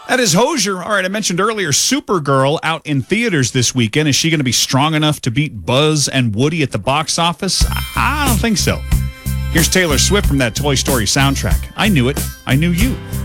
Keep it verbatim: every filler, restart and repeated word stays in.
That is Hozier. All right, I mentioned earlier, Supergirl out in theaters this weekend. Is she going to be strong enough to beat Buzz and Woody at the box office? I don't think so. Here's Taylor Swift from that Toy Story soundtrack. I knew it. I knew you.